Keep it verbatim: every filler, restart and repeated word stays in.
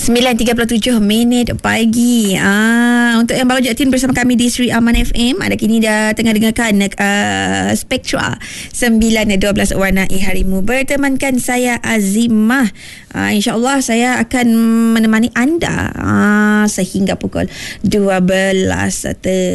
sembilan tiga puluh tujuh minit pagi. Ah, untuk yang baru je tune bersama kami di Sri Aman F M, anda kini dah tengah dengarkan uh, Spektra sembilan dua belas Warnai Harimu. Bertemankan saya Azimah. Uh, InsyaAllah saya akan menemani anda uh, sehingga pukul dua belas.